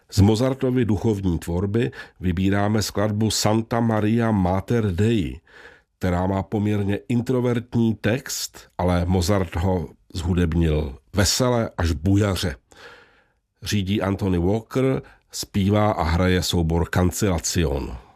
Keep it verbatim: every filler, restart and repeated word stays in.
Z Mozartovy duchovní tvorby vybíráme skladbu Santa Maria Mater Dei, která má poměrně introvertní text, ale Mozart ho zhudebnil vesele až bujaře. Řídí Anthony Walker, zpívá a hraje soubor Cancellation.